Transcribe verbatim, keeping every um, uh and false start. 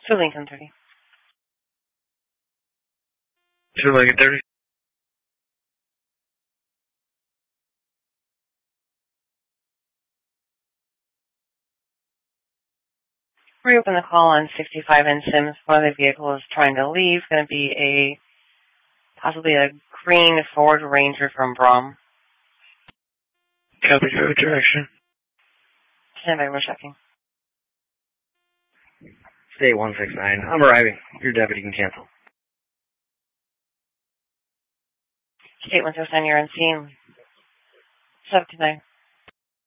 To Lincoln thirty. To Lincoln thirty. Reopen the call on sixty-five N Sims. One of the vehicles is trying to leave. Going to be a possibly a green Ford Ranger from Brom. Copy your direction. Stand by, we're checking. State one six nine. I'm arriving. Your deputy can cancel. State one six nine, you're on scene. seven two nine.